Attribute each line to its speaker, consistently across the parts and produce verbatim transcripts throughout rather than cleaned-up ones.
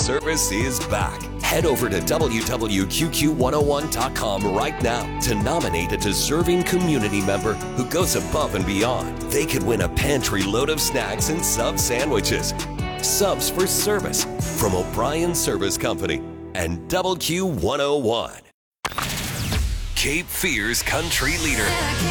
Speaker 1: Service is back. Head over to W W Q Q one oh one dot com right now to nominate a deserving community member who goes above and beyond. They could win a pantry load of snacks and sub sandwiches. Subs for Service from O'Brien Service Company and W Q one oh one. Cape Fear's country leader.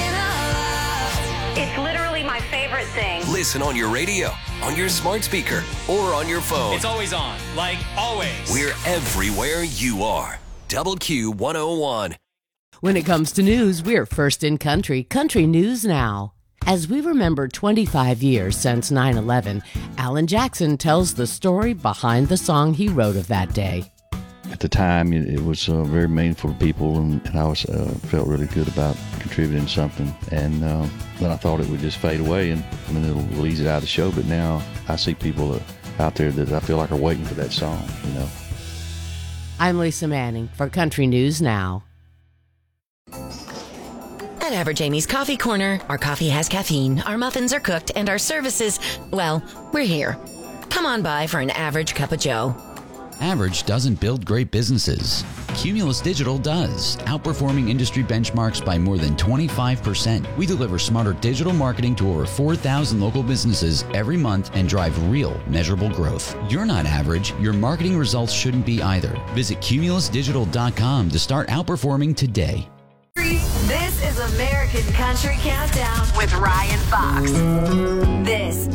Speaker 2: It's literally my favorite thing.
Speaker 1: Listen on your radio, on your smart speaker, or on your phone.
Speaker 3: It's always on, like always.
Speaker 1: We're everywhere you are. W Q one oh one.
Speaker 4: When it comes to news, we're first in country. Country News Now. As we remember twenty-five years since nine eleven, Alan Jackson tells the story behind the song he wrote of that day.
Speaker 5: At the time, it, it was uh, very meaningful to people, and, and I was uh, felt really good about contributing something. And uh, then I thought it would just fade away, and, and it'll release it out of the show. But now I see people uh, out there that I feel like are waiting for that song, you know.
Speaker 4: I'm Lisa Manning for Country News Now.
Speaker 6: At Average Amy's Coffee Corner, our coffee has caffeine, our muffins are cooked, and our services, well, we're here. Come on by for an average cup of joe.
Speaker 7: Average doesn't build great businesses. Cumulus Digital does, outperforming industry benchmarks by more than twenty-five percent. We deliver smarter digital marketing to over four thousand local businesses every month and drive real, measurable growth. You're not average. Your marketing results shouldn't be either. Visit cumulus digital dot com to start outperforming today.
Speaker 8: This is American Country Countdown with Ryan Fox. This